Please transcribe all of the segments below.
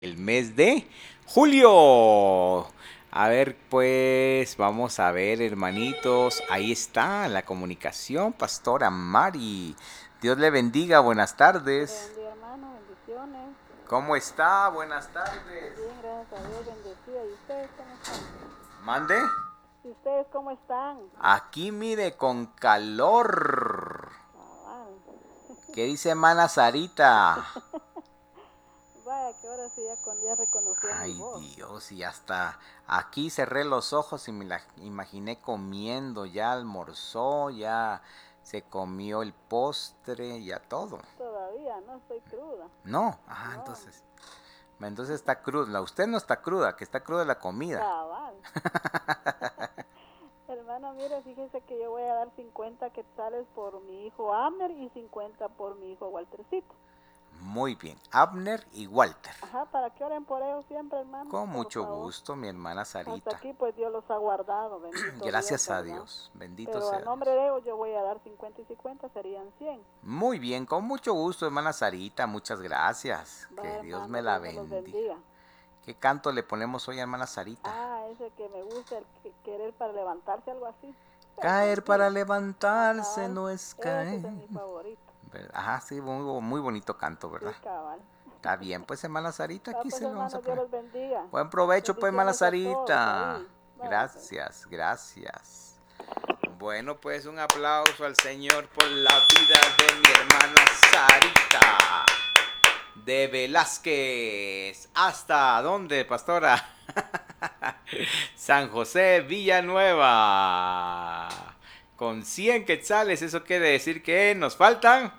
el mes de julio. A ver, pues vamos a ver, hermanitos. Ahí está la comunicación, Pastora Mari. Dios le bendiga, buenas Dios le tardes. bendiga, hermano, bendiciones. ¿Cómo está? Buenas tardes. Bien, gracias a Dios, bendecida. ¿Y ustedes cómo están? Mande. ¿Y ustedes cómo están? Aquí mire con calor. Cabal. ¿Qué dice hermana Sarita? Vaya, que ahora sí ya reconoció mi Ay voz. Dios, y hasta aquí cerré los ojos y me la imaginé comiendo, ya almorzó, ya se comió el postre, ya todo. Todavía no estoy cruda. No, No, entonces está cruda. Usted no está cruda, que está cruda la comida. cabal. Hermano, mire, fíjese que yo voy a dar 50 quetzales por mi hijo Amner y 50 por mi hijo Waltercito. Muy bien, Abner y Walter. Ajá, para que oren por ellos siempre, hermano, Con por mucho favor. gusto, mi hermana Hasta Sarita. aquí pues Dios los ha guardado, bendito Dios, Gracias a ¿verdad? Dios, bendito Pero a sea nombre Dios. de ellos yo voy a dar 50 y 50, serían 100. Muy bien, con mucho gusto, hermana Sarita, muchas gracias. Va, Que Dios me hermano, la Dios me los bendiga. bendiga. ¿Qué canto le ponemos hoy, hermana Sarita? Ah, ese que me gusta, el querer para levantarse, algo así. Se me Caer para olvida. Ah, levantarse cabal, no es ese caer. es mi favorito. Ajá, sí, muy bonito canto, ¿verdad? Sí, cabal. Está bien, pues, hermana Sarita, Va, aquí pues, se lo vamos a hermano, Dios poner. los bendiga. Buen provecho, pues, hermana Bendiciones a todos Sarita. ahí. Vaya, pues. Gracias, gracias. Bueno, pues un aplauso al Señor por la vida de mi hermana Sarita de Velázquez. ¿Hasta dónde, pastora? San José Villanueva. Con 100 quetzales, eso quiere decir que nos faltan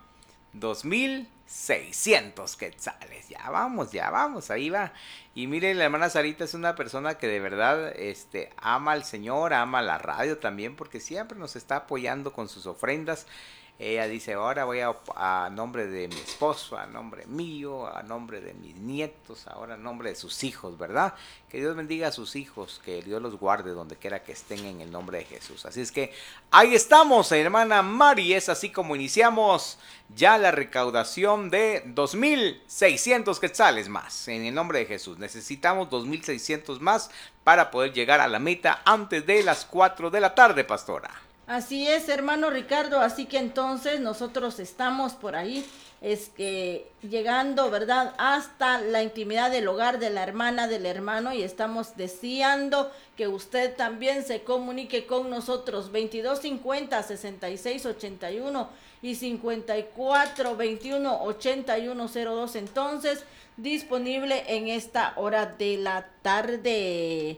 2,600 quetzales. Ya vamos, ahí va. Y mire, la hermana Sarita es una persona que de verdad ama al Señor, ama la radio también, porque siempre nos está apoyando con sus ofrendas. Ella dice, ahora voy a nombre de mi esposo, a nombre mío, a nombre de mis nietos, ahora a nombre de sus hijos, ¿verdad? Que Dios bendiga a sus hijos, que Dios los guarde donde quiera que estén en el nombre de Jesús. Así es que ahí estamos, hermana Mari, es así como iniciamos ya la recaudación de 2,600 quetzales más. En el nombre de Jesús, necesitamos 2,600 más para poder llegar a la meta antes de las 4 de la tarde, pastora. Así es, hermano Ricardo, así que entonces nosotros estamos por ahí, llegando, ¿verdad?, hasta la intimidad del hogar de la hermana, del hermano, y estamos deseando que usted también se comunique con nosotros, 2250-6681 y 5421-8102, entonces, disponible en esta hora de la tarde.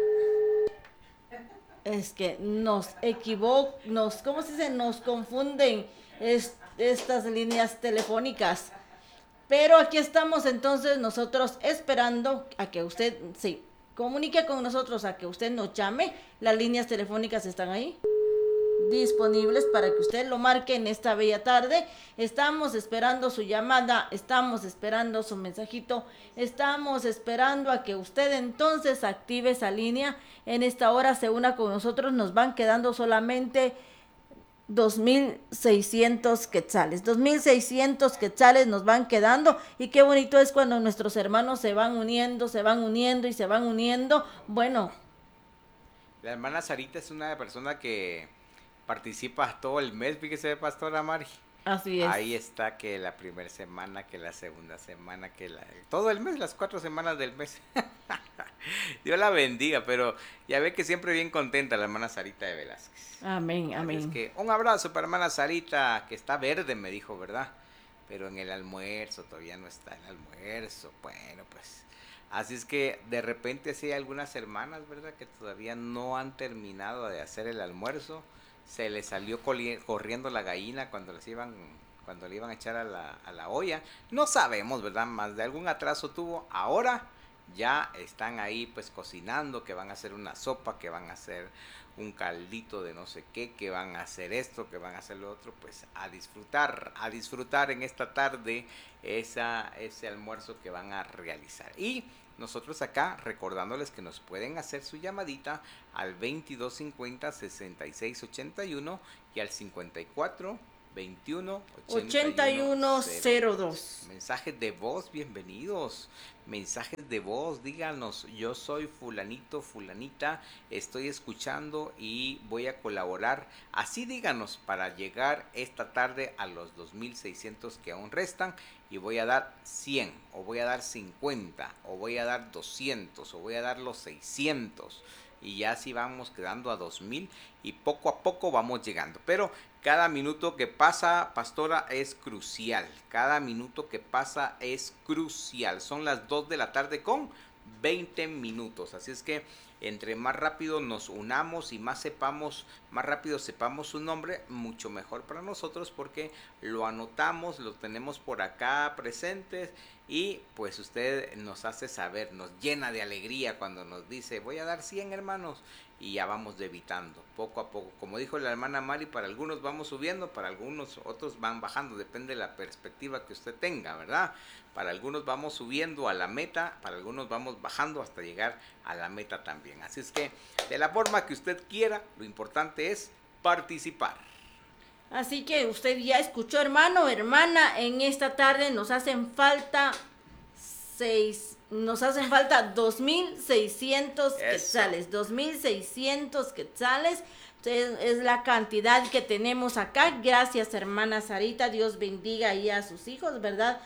Es que ¿cómo se dice? Nos confunden estas líneas telefónicas. Pero aquí estamos entonces nosotros esperando a que usted se comunique con nosotros, a que usted nos llame. Las líneas telefónicas están ahí disponibles para que usted lo marque en esta bella tarde. Estamos esperando su llamada, estamos esperando su mensajito, estamos esperando a que usted entonces active esa línea. En esta hora se una con nosotros, nos van quedando solamente 2,600 quetzales. 2,600 quetzales nos van quedando, y qué bonito es cuando nuestros hermanos se van uniendo, se van uniendo y se van uniendo. Bueno, La hermana Sarita es una persona que participa todo el mes, fíjese, pastora Mari. así es. Ahí está que la primera semana, que la segunda semana, todo el mes, las 4 semanas del mes. Dios la bendiga, pero ya ve que siempre bien contenta la hermana Sarita de Velázquez. Amén, Así es amén. que un abrazo para hermana Sarita, que está verde, me dijo, ¿verdad? Pero en el almuerzo, todavía no está el almuerzo. Bueno, pues. Así es que de repente sí hay algunas hermanas, ¿verdad? Que todavía no han terminado de hacer el almuerzo. Se les salió corriendo la gallina cuando le iban a echar a la olla. No sabemos, ¿verdad? Más de algún atraso tuvo. Ahora ya están ahí pues cocinando, que van a hacer una sopa, que van a hacer un caldito de no sé qué, que van a hacer esto, que van a hacer lo otro, pues a disfrutar en esta tarde ese almuerzo que van a realizar. Y nosotros acá recordándoles que nos pueden hacer su llamadita al 2250-6681 y al 54 21 8102. Mensajes de voz, bienvenidos. Mensajes de voz, díganos, yo soy fulanito, fulanita, estoy escuchando y voy a colaborar. Así díganos para llegar esta tarde a los 2600 que aún restan, y voy a dar 100 o voy a dar 50 o voy a dar 200 o voy a dar los 600. Y ya así vamos quedando a 2000 y poco a poco vamos llegando. Pero cada minuto que pasa, pastora, es crucial. Cada minuto que pasa es crucial. Son las 2 de la tarde con 20 minutos. Así es que entre más rápido nos unamos y más rápido sepamos su nombre, mucho mejor para nosotros, porque lo anotamos, lo tenemos por acá presentes, y pues usted nos hace saber, nos llena de alegría cuando nos dice, voy a dar 100 hermanos, y ya vamos debitando poco a poco. Como dijo la hermana Mari, para algunos vamos subiendo, para algunos otros van bajando, depende de la perspectiva que usted tenga, ¿verdad? Para algunos vamos subiendo a la meta, para algunos vamos bajando hasta llegar a la meta también. Así es que de la forma que usted quiera, lo importante es participar. Así que usted ya escuchó, hermano, hermana, en esta tarde nos hacen falta 2.600 quetzales, 2.600 quetzales. Es la cantidad que tenemos acá. Gracias, hermana Sarita, Dios bendiga ahí a sus hijos, ¿verdad?